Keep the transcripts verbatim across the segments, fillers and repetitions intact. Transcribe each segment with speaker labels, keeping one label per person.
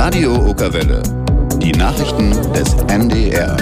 Speaker 1: Radio Okerwelle. Die Nachrichten des N D R.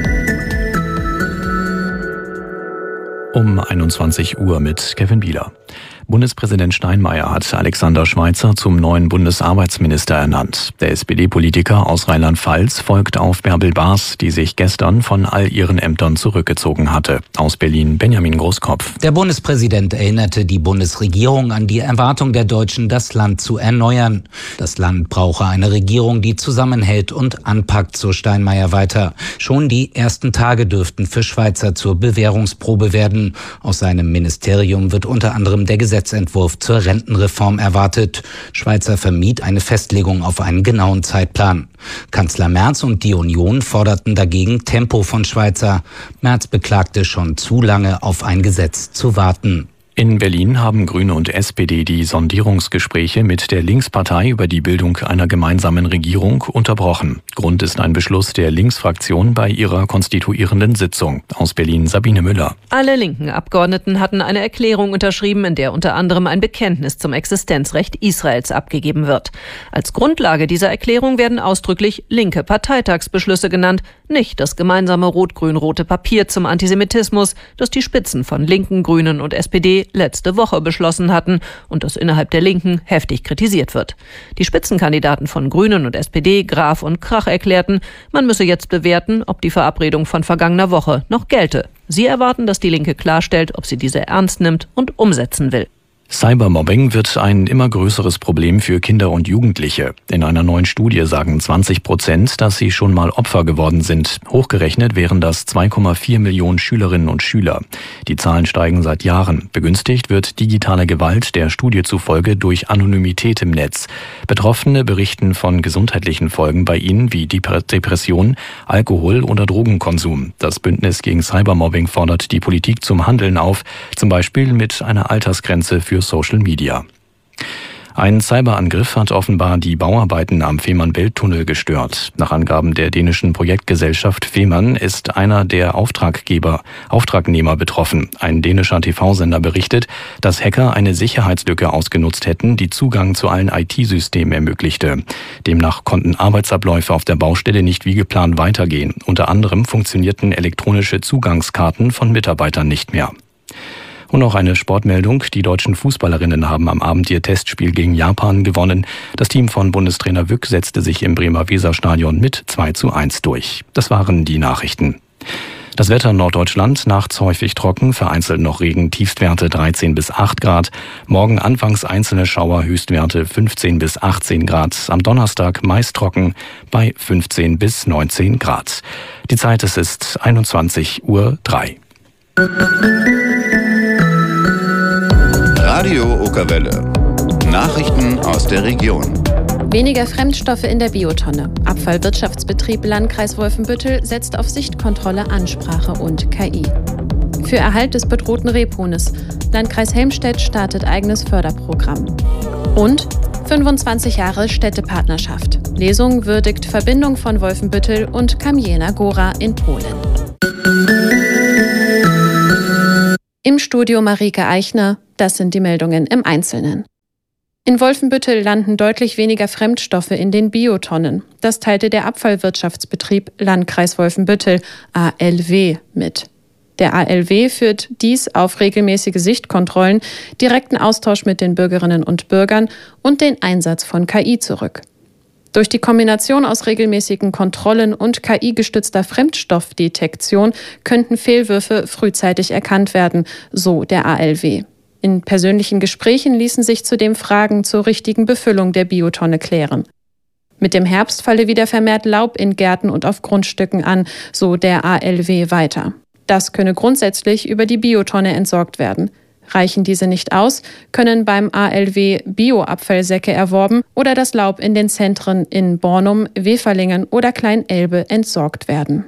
Speaker 2: Um einundzwanzig Uhr mit Kevin Bieler. Bundespräsident Steinmeier hat Alexander Schweitzer zum neuen Bundesarbeitsminister ernannt. Der S P D-Politiker aus Rheinland-Pfalz folgt auf Bärbel Baas, die sich gestern von all ihren Ämtern zurückgezogen hatte. Aus Berlin Benjamin Großkopf.
Speaker 3: Der Bundespräsident erinnerte die Bundesregierung an die Erwartung der Deutschen, das Land zu erneuern. Das Land brauche eine Regierung, die zusammenhält und anpackt, so Steinmeier weiter. Schon die ersten Tage dürften für Schweitzer zur Bewährungsprobe werden. Aus seinem Ministerium wird unter anderem der Gesetz Gesetzentwurf zur Rentenreform erwartet. Schweitzer vermied eine Festlegung auf einen genauen Zeitplan. Kanzler Merz und die Union forderten dagegen Tempo von Schweitzer. Merz beklagte, schon zu lange auf ein Gesetz zu warten.
Speaker 2: In Berlin haben Grüne und S P D die Sondierungsgespräche mit der Linkspartei über die Bildung einer gemeinsamen Regierung unterbrochen. Grund ist ein Beschluss der Linksfraktion bei ihrer konstituierenden Sitzung. Aus Berlin Sabine Müller.
Speaker 4: Alle linken Abgeordneten hatten eine Erklärung unterschrieben, in der unter anderem ein Bekenntnis zum Existenzrecht Israels abgegeben wird. Als Grundlage dieser Erklärung werden ausdrücklich linke Parteitagsbeschlüsse genannt, nicht das gemeinsame rot-grün-rote Papier zum Antisemitismus, das die Spitzen von Linken, Grünen und S P D letzte Woche beschlossen hatten und das innerhalb der Linken heftig kritisiert wird. Die Spitzenkandidaten von Grünen und S P D, Graf und Krach, erklärten, man müsse jetzt bewerten, ob die Verabredung von vergangener Woche noch gelte. Sie erwarten, dass die Linke klarstellt, ob sie diese ernst nimmt und umsetzen will.
Speaker 2: Cybermobbing wird ein immer größeres Problem für Kinder und Jugendliche. In einer neuen Studie sagen zwanzig Prozent, dass sie schon mal Opfer geworden sind. Hochgerechnet wären das zwei Komma vier Millionen Schülerinnen und Schüler. Die Zahlen steigen seit Jahren. Begünstigt wird digitale Gewalt der Studie zufolge durch Anonymität im Netz. Betroffene berichten von gesundheitlichen Folgen bei ihnen wie Depression, Alkohol- oder Drogenkonsum. Das Bündnis gegen Cybermobbing fordert die Politik zum Handeln auf, zum Beispiel mit einer Altersgrenze für Social Media. Ein Cyberangriff hat offenbar die Bauarbeiten am Fehmarn-Belt-Tunnel gestört. Nach Angaben der dänischen Projektgesellschaft Fehmarn ist einer der Auftraggeber, Auftragnehmer betroffen. Ein dänischer T V-Sender berichtet, dass Hacker eine Sicherheitslücke ausgenutzt hätten, die Zugang zu allen I T-Systemen ermöglichte. Demnach konnten Arbeitsabläufe auf der Baustelle nicht wie geplant weitergehen. Unter anderem funktionierten elektronische Zugangskarten von Mitarbeitern nicht mehr. Und noch eine Sportmeldung. Die deutschen Fußballerinnen haben am Abend ihr Testspiel gegen Japan gewonnen. Das Team von Bundestrainer Wück setzte sich im Bremer Weserstadion mit zwei zu eins durch. Das waren die Nachrichten. Das Wetter in Norddeutschland, nachts häufig trocken, vereinzelt noch Regen, Tiefstwerte dreizehn bis acht Grad. Morgen anfangs einzelne Schauer, Höchstwerte fünfzehn bis achtzehn Grad. Am Donnerstag meist trocken bei fünfzehn bis neunzehn Grad. Die Zeit, es ist einundzwanzig Uhr drei.
Speaker 1: Radio Okerwelle. Nachrichten aus der Region.
Speaker 5: Weniger Fremdstoffe in der Biotonne. Abfallwirtschaftsbetrieb Landkreis Wolfenbüttel setzt auf Sichtkontrolle, Ansprache und K I. Für Erhalt des bedrohten Rebhuhnes. Landkreis Helmstedt startet eigenes Förderprogramm. Und fünfundzwanzig Jahre Städtepartnerschaft. Lesung würdigt Verbindung von Wolfenbüttel und Kamienia Góra in Polen. Im Studio Marike Eichner. Das sind die Meldungen im Einzelnen. In Wolfenbüttel landen deutlich weniger Fremdstoffe in den Biotonnen. Das teilte der Abfallwirtschaftsbetrieb Landkreis Wolfenbüttel, A L W, mit. Der A L W führt dies auf regelmäßige Sichtkontrollen, direkten Austausch mit den Bürgerinnen und Bürgern und den Einsatz von K I zurück. Durch die Kombination aus regelmäßigen Kontrollen und K I-gestützter Fremdstoffdetektion könnten Fehlwürfe frühzeitig erkannt werden, so der A L W. In persönlichen Gesprächen ließen sich zudem Fragen zur richtigen Befüllung der Biotonne klären. Mit dem Herbst falle wieder vermehrt Laub in Gärten und auf Grundstücken an, so der A L W weiter. Das könne grundsätzlich über die Biotonne entsorgt werden. Reichen diese nicht aus, können beim A L W Bioabfallsäcke erworben oder das Laub in den Zentren in Bornum, Weferlingen oder Klein-Elbe entsorgt werden.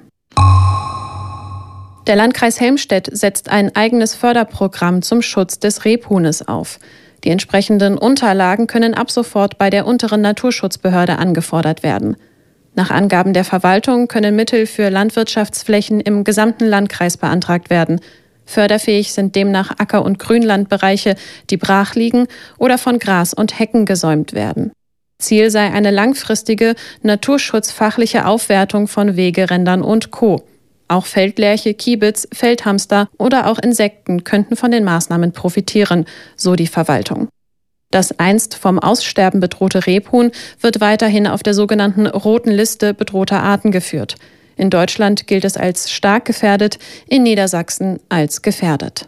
Speaker 5: Der Landkreis Helmstedt setzt ein eigenes Förderprogramm zum Schutz des Rebhuhnes auf. Die entsprechenden Unterlagen können ab sofort bei der unteren Naturschutzbehörde angefordert werden. Nach Angaben der Verwaltung können Mittel für Landwirtschaftsflächen im gesamten Landkreis beantragt werden. Förderfähig sind demnach Acker- und Grünlandbereiche, die brach liegen oder von Gras und Hecken gesäumt werden. Ziel sei eine langfristige, naturschutzfachliche Aufwertung von Wegerändern und Co. Auch Feldlerche, Kiebitz, Feldhamster oder auch Insekten könnten von den Maßnahmen profitieren, so die Verwaltung. Das einst vom Aussterben bedrohte Rebhuhn wird weiterhin auf der sogenannten Roten Liste bedrohter Arten geführt. In Deutschland gilt es als stark gefährdet, in Niedersachsen als gefährdet.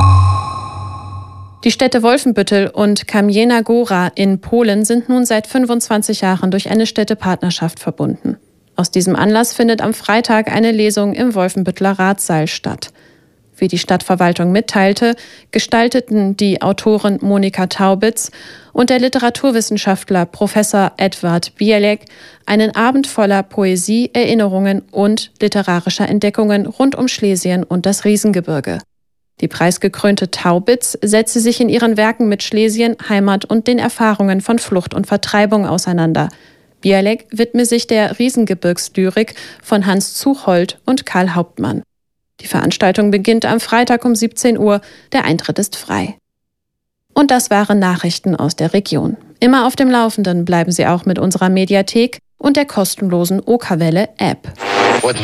Speaker 5: Die Städte Wolfenbüttel und Kamienia Góra in Polen sind nun seit fünfundzwanzig Jahren durch eine Städtepartnerschaft verbunden. Aus diesem Anlass findet am Freitag eine Lesung im Wolfenbütteler Ratssaal statt. Wie die Stadtverwaltung mitteilte, gestalteten die Autorin Monika Taubitz und der Literaturwissenschaftler Professor Edward Bielek einen Abend voller Poesie, Erinnerungen und literarischer Entdeckungen rund um Schlesien und das Riesengebirge. Die preisgekrönte Taubitz setze sich in ihren Werken mit Schlesien, Heimat und den Erfahrungen von Flucht und Vertreibung auseinander. Bielek widme sich der Riesengebirgslyrik von Hans Zuchhold und Karl Hauptmann. Die Veranstaltung beginnt am Freitag um siebzehn Uhr. Der Eintritt ist frei. Und das waren Nachrichten aus der Region. Immer auf dem Laufenden bleiben Sie auch mit unserer Mediathek und der kostenlosen Okerwelle-App.
Speaker 6: Guten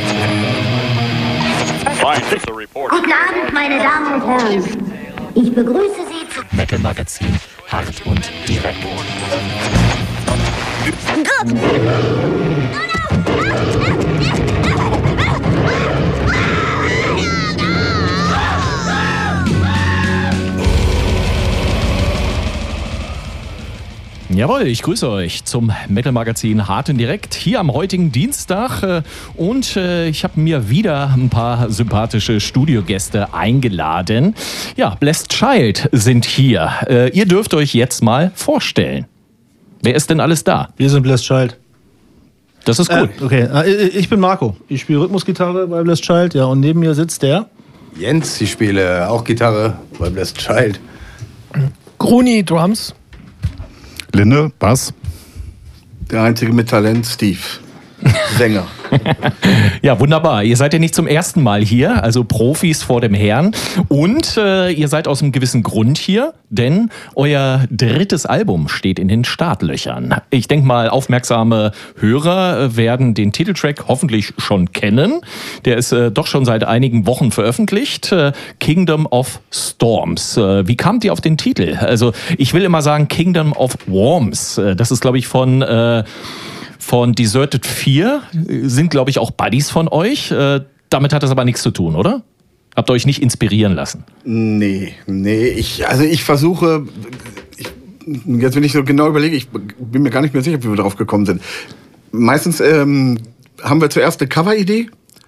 Speaker 6: Abend, meine Damen und Herren. Ich begrüße Sie zu
Speaker 7: Metal Magazin, hart und direkt.
Speaker 2: Jawohl, ich grüße euch zum Metal Magazin Hart und Direkt hier am heutigen Dienstag und ich habe mir wieder ein paar sympathische Studiogäste eingeladen. Ja, Blessed Child sind hier. Ihr dürft euch jetzt mal vorstellen. Wer ist denn alles da?
Speaker 8: Wir sind Blessed Child.
Speaker 2: Das ist gut.
Speaker 8: Äh, okay, ich bin Marco. Ich spiele Rhythmusgitarre bei Blessed Child, ja, und neben mir sitzt der
Speaker 9: Jens. Ich spiele auch Gitarre bei Blessed Child.
Speaker 10: Gruni, Drums.
Speaker 11: Linde, Bass.
Speaker 9: Der einzige mit Talent, Steve, Sänger.
Speaker 2: Ja, wunderbar. Ihr seid ja nicht zum ersten Mal hier, also Profis vor dem Herrn. Und äh, ihr seid aus einem gewissen Grund hier, denn euer drittes Album steht in den Startlöchern. Ich denke mal, aufmerksame Hörer werden den Titeltrack hoffentlich schon kennen. Der ist äh, doch schon seit einigen Wochen veröffentlicht. Äh, Kingdom of Storms. Äh, wie kamt ihr auf den Titel? Also ich will immer sagen Kingdom of Worms. Äh, das ist, glaube ich, von... Äh, Von Deserted vier sind, glaube ich, auch Buddies von euch. Äh, damit hat das aber nichts zu tun, oder? Habt ihr euch nicht inspirieren lassen?
Speaker 9: Nee, nee. Ich, also ich versuche, ich, jetzt wenn ich so genau überlege, ich bin mir gar nicht mehr sicher, wie wir drauf gekommen sind. Meistens ähm, haben wir zuerst eine Cover-Idee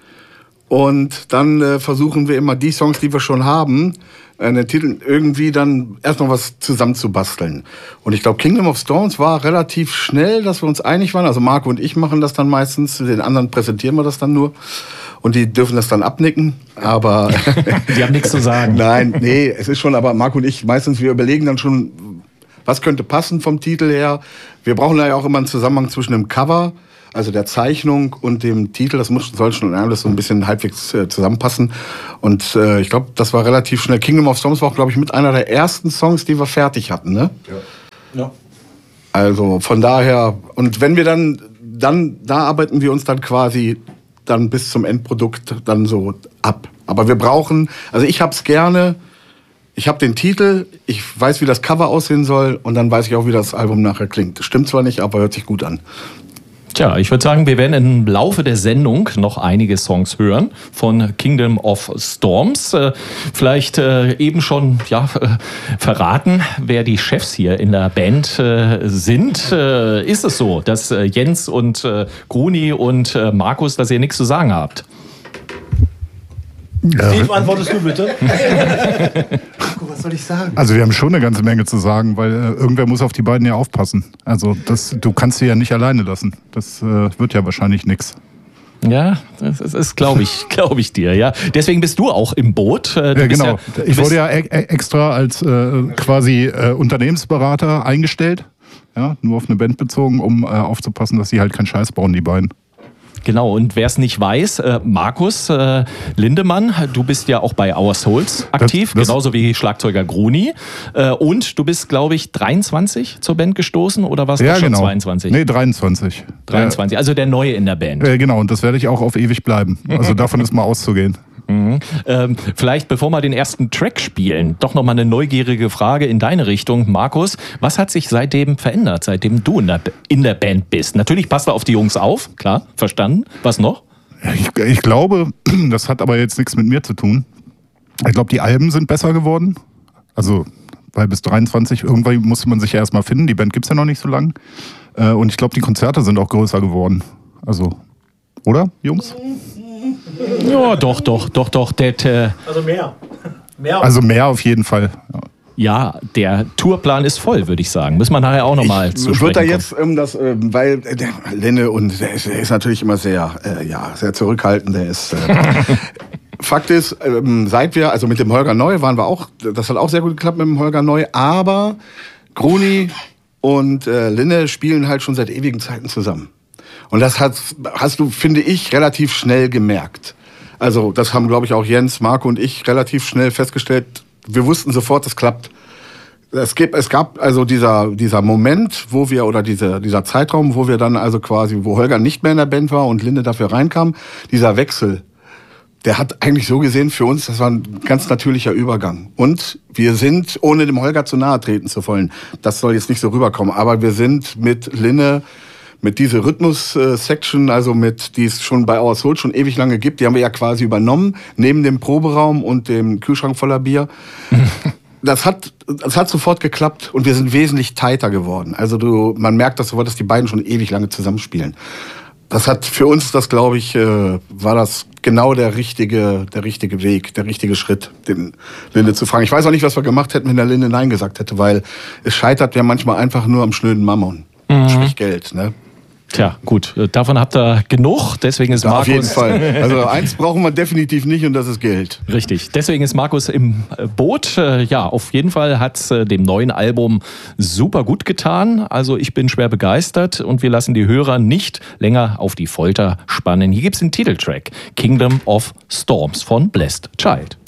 Speaker 9: und dann äh, versuchen wir immer die Songs, die wir schon haben, einen Titel irgendwie dann erstmal was zusammenzubasteln. Und ich glaube, Kingdom of Storms war relativ schnell, dass wir uns einig waren. Also Marco und ich machen das dann meistens, den anderen präsentieren wir das dann nur. Und die dürfen das dann abnicken, aber...
Speaker 2: Die haben nichts zu sagen.
Speaker 9: Nein, nee, es ist schon, aber Marco und ich meistens, wir überlegen dann schon, was könnte passen vom Titel her. Wir brauchen da ja auch immer einen Zusammenhang zwischen dem Cover, also der Zeichnung und dem Titel. Das muss, soll schon alles so ein bisschen halbwegs äh, zusammenpassen. Und äh, ich glaube, das war relativ schnell. Kingdom of Storms war auch, glaube ich, mit einer der ersten Songs, die wir fertig hatten, ne?
Speaker 8: Ja. Ja.
Speaker 9: Also von daher, und wenn wir dann, dann, da arbeiten wir uns dann quasi dann bis zum Endprodukt dann so ab. Aber wir brauchen, also ich hab's gerne, ich habe den Titel, ich weiß, wie das Cover aussehen soll und dann weiß ich auch, wie das Album nachher klingt. Das stimmt zwar nicht, aber hört sich gut an.
Speaker 2: Tja, ich würde sagen, wir werden im Laufe der Sendung noch einige Songs hören von Kingdom of Storms. Äh, vielleicht äh, eben schon ja, äh, verraten, wer die Chefs hier in der Band äh, sind. Äh, ist es so, dass äh, Jens und äh, Gruni und äh, Markus, dass ihr nichts zu sagen habt?
Speaker 8: Ja. Steve, antwortest du bitte?
Speaker 9: Was soll ich sagen?
Speaker 11: Also wir haben schon eine ganze Menge zu sagen, weil äh, irgendwer muss auf die beiden ja aufpassen. Also das, du kannst sie ja nicht alleine lassen. Das äh, wird ja wahrscheinlich nichts.
Speaker 2: Ja, das ist, glaube ich, glaube ich dir, ja. Deswegen bist du auch im Boot. Du
Speaker 11: ja, genau.
Speaker 2: Ja,
Speaker 11: ich wurde ja e- extra als äh, quasi äh, Unternehmensberater eingestellt, ja, nur auf eine Band bezogen, um äh, aufzupassen, dass sie halt keinen Scheiß bauen, die beiden.
Speaker 12: Genau, und wer es nicht weiß, äh, Markus äh, Lindemann, du bist ja auch bei Our Souls aktiv, das, das genauso wie Schlagzeuger Gruni. Äh, und du bist, glaube ich, dreiundzwanzig zur Band gestoßen oder warst
Speaker 11: ja,
Speaker 12: du schon
Speaker 11: genau.
Speaker 12: zweiundzwanzig?
Speaker 11: Nee, dreiundzwanzig.
Speaker 12: dreiundzwanzig, also der Neue in der Band.
Speaker 11: Äh, genau, und das werde ich auch auf ewig bleiben. Also davon ist mal auszugehen.
Speaker 12: Mhm. Ähm, vielleicht, bevor wir den ersten Track spielen, doch nochmal eine neugierige Frage in deine Richtung. Markus, was hat sich seitdem verändert, seitdem du in der, in der Band bist? Natürlich passt du auf die Jungs auf, klar, verstanden. Was noch?
Speaker 11: Ich, ich glaube, das hat aber jetzt nichts mit mir zu tun. Ich glaube, die Alben sind besser geworden. Also, weil bis dreiundzwanzig, irgendwann musste man sich ja erstmal finden. Die Band gibt es ja noch nicht so lang. Und ich glaube, die Konzerte sind auch größer geworden. Also, oder, Jungs?
Speaker 12: Ja, doch, doch, doch, doch. Das, äh
Speaker 8: also mehr. mehr.
Speaker 11: Also mehr auf jeden Fall. Ja.
Speaker 12: Ja, der Tourplan ist voll, würde ich sagen. Müssen wir nachher auch nochmal zu sprechen
Speaker 9: wird da jetzt, ähm, das, äh, weil äh, der Lenne und der ist, der ist natürlich immer sehr, äh, ja, sehr zurückhaltend. Der ist. Äh, Fakt ist, ähm, seit wir, also mit dem Holger Neu waren wir auch, das hat auch sehr gut geklappt mit dem Holger Neu, aber Gruni und äh, Linne spielen halt schon seit ewigen Zeiten zusammen. Und das hat, hast du, finde ich, relativ schnell gemerkt. Also das haben, glaube ich, auch Jens, Marco und ich relativ schnell festgestellt. Wir wussten sofort, es klappt. Es gibt, es gab also dieser, dieser Moment, wo wir, oder diese, dieser Zeitraum, wo wir dann also quasi, wo Holger nicht mehr in der Band war und Linde dafür reinkam, dieser Wechsel, der hat eigentlich so gesehen für uns, das war ein ganz natürlicher Übergang. Und wir sind, ohne dem Holger zu nahe treten zu wollen, das soll jetzt nicht so rüberkommen, aber wir sind mit Linne, mit dieser Rhythmus-Section, also mit, die es schon bei Our Souls schon ewig lange gibt, die haben wir ja quasi übernommen, neben dem Proberaum und dem Kühlschrank voller Bier. Das hat, das hat sofort geklappt und wir sind wesentlich tighter geworden. Also du, man merkt das sofort, dass die beiden schon ewig lange zusammenspielen. Das hat für uns, das glaube ich, äh, war das genau der richtige, der richtige Weg, der richtige Schritt, den Linde zu fragen. Ich weiß auch nicht, was wir gemacht hätten, wenn der Linde Nein gesagt hätte, weil es scheitert ja manchmal einfach nur am schnöden Mammon. Mhm. Sprich Geld, ne?
Speaker 12: Tja, gut, davon habt ihr genug, deswegen ist
Speaker 9: ja,
Speaker 12: Markus...
Speaker 9: Auf jeden Fall. Also eins brauchen wir definitiv nicht und das ist Geld.
Speaker 12: Richtig, deswegen ist Markus im Boot. Ja, auf jeden Fall hat es dem neuen Album super gut getan. Also ich bin schwer begeistert und wir lassen die Hörer nicht länger auf die Folter spannen. Hier gibt es den Titeltrack Kingdom of Storms von Blessed Child.